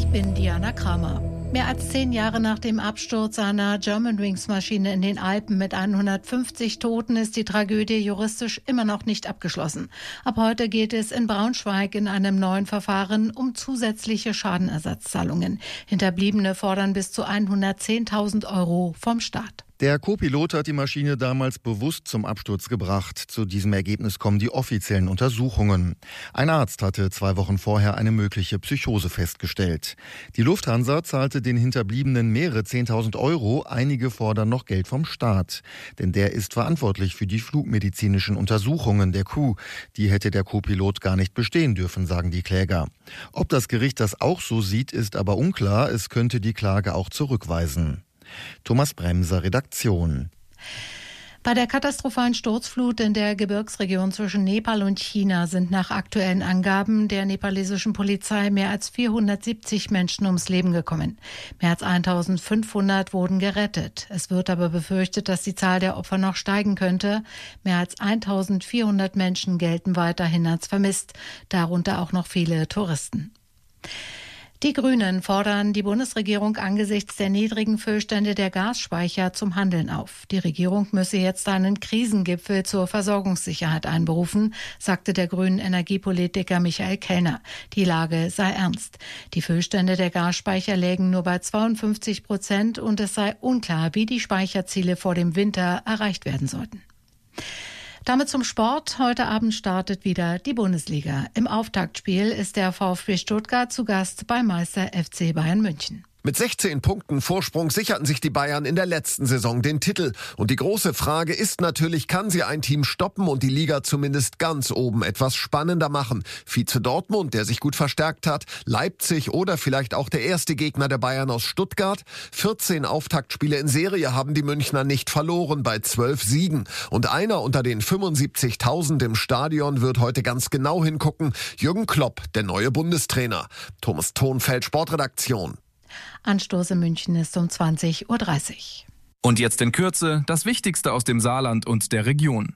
bin Diana Kramer. Mehr als 10 Jahre nach dem Absturz einer Germanwings-Maschine in den Alpen mit 150 Toten ist die Tragödie juristisch immer noch nicht abgeschlossen. Ab heute geht es in Braunschweig in einem neuen Verfahren um zusätzliche Schadenersatzzahlungen. Hinterbliebene fordern bis zu 110.000 € vom Staat. Der Co-Pilot hat die Maschine damals bewusst zum Absturz gebracht. Zu diesem Ergebnis kommen die offiziellen Untersuchungen. Ein Arzt hatte 2 Wochen vorher eine mögliche Psychose festgestellt. Die Lufthansa zahlte den Hinterbliebenen mehrere 10.000 €. Einige fordern noch Geld vom Staat. Denn der ist verantwortlich für die flugmedizinischen Untersuchungen der Crew. Die hätte der Co-Pilot gar nicht bestehen dürfen, sagen die Kläger. Ob das Gericht das auch so sieht, ist aber unklar. Es könnte die Klage auch zurückweisen. Thomas Bremser, Redaktion. Bei der katastrophalen Sturzflut in der Gebirgsregion zwischen Nepal und China sind nach aktuellen Angaben der nepalesischen Polizei mehr als 470 Menschen ums Leben gekommen. Mehr als 1.500 wurden gerettet. Es wird aber befürchtet, dass die Zahl der Opfer noch steigen könnte. Mehr als 1.400 Menschen gelten weiterhin als vermisst, darunter auch noch viele Touristen. Die Grünen fordern die Bundesregierung angesichts der niedrigen Füllstände der Gasspeicher zum Handeln auf. Die Regierung müsse jetzt einen Krisengipfel zur Versorgungssicherheit einberufen, sagte der grünen Energiepolitiker Michael Kellner. Die Lage sei ernst. Die Füllstände der Gasspeicher lägen nur bei 52% und es sei unklar, wie die Speicherziele vor dem Winter erreicht werden sollten. Damit zum Sport. Heute Abend startet wieder die Bundesliga. Im Auftaktspiel ist der VfB Stuttgart zu Gast beim Meister FC Bayern München. Mit 16 Punkten Vorsprung sicherten sich die Bayern in der letzten Saison den Titel. Und die große Frage ist natürlich, kann sie ein Team stoppen und die Liga zumindest ganz oben etwas spannender machen? Vize Dortmund, der sich gut verstärkt hat, Leipzig oder vielleicht auch der erste Gegner der Bayern aus Stuttgart. 14 Auftaktspiele in Serie haben die Münchner nicht verloren bei 12 Siegen. Und einer unter den 75.000 im Stadion wird heute ganz genau hingucken. Jürgen Klopp, der neue Bundestrainer. Thomas Thonfeld, Sportredaktion. Anstoß in München ist um 20.30 Uhr. Und jetzt in Kürze das Wichtigste aus dem Saarland und der Region.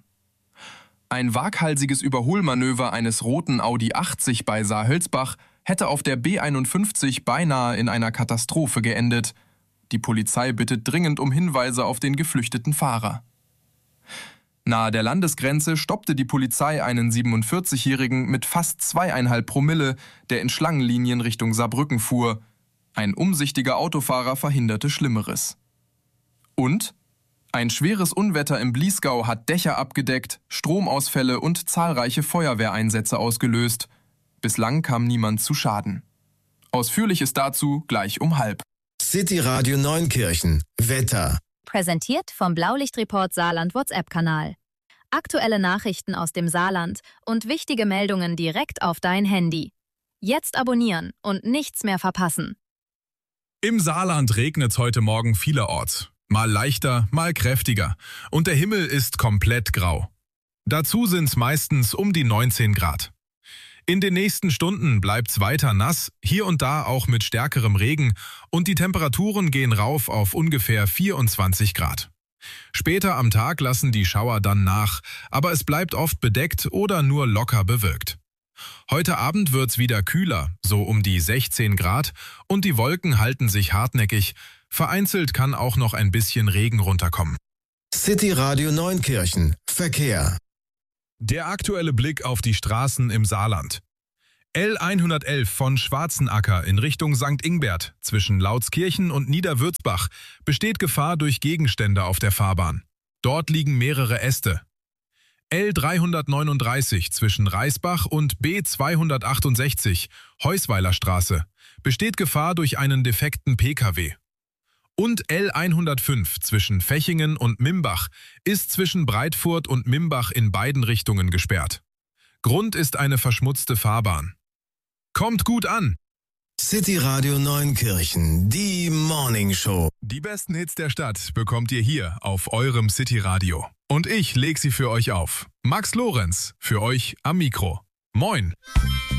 Ein waghalsiges Überholmanöver eines roten Audi 80 bei Saar-Hölzbach hätte auf der B51 beinahe in einer Katastrophe geendet. Die Polizei bittet dringend um Hinweise auf den geflüchteten Fahrer. Nahe der Landesgrenze stoppte die Polizei einen 47-Jährigen mit fast 2,5 Promille, der in Schlangenlinien Richtung Saarbrücken fuhr. Ein umsichtiger Autofahrer verhinderte Schlimmeres. Und ein schweres Unwetter im Bliesgau hat Dächer abgedeckt, Stromausfälle und zahlreiche Feuerwehreinsätze ausgelöst. Bislang kam niemand zu Schaden. Ausführliches dazu gleich um 12:30. City Radio Neunkirchen. Wetter. Präsentiert vom Blaulichtreport Saarland WhatsApp-Kanal. Aktuelle Nachrichten aus dem Saarland und wichtige Meldungen direkt auf dein Handy. Jetzt abonnieren und nichts mehr verpassen. Im Saarland regnet es heute Morgen vielerorts. Mal leichter, mal kräftiger. Und der Himmel ist komplett grau. Dazu sind es meistens um die 19 Grad. In den nächsten Stunden bleibt es weiter nass, hier und da auch mit stärkerem Regen und die Temperaturen gehen rauf auf ungefähr 24 Grad. Später am Tag lassen die Schauer dann nach, aber es bleibt oft bedeckt oder nur locker bewölkt. Heute Abend wird's wieder kühler, so um die 16 Grad, und die Wolken halten sich hartnäckig. Vereinzelt kann auch noch ein bisschen Regen runterkommen. City Radio Neunkirchen. Verkehr. Der aktuelle Blick auf die Straßen im Saarland. L111 von Schwarzenacker in Richtung St. Ingbert zwischen Lautskirchen und Niederwürzbach besteht Gefahr durch Gegenstände auf der Fahrbahn. Dort liegen mehrere Äste. L339 zwischen Reisbach und B268 Heusweiler Straße besteht Gefahr durch einen defekten Pkw. Und L105 zwischen Fechingen und Mimbach ist zwischen Breitfurt und Mimbach in beiden Richtungen gesperrt. Grund ist eine verschmutzte Fahrbahn. Kommt gut an! City Radio Neunkirchen, die Morning Show. Die besten Hits der Stadt bekommt ihr hier auf eurem City Radio. Und ich leg sie für euch auf. Max Lorenz, für euch am Mikro. Moin!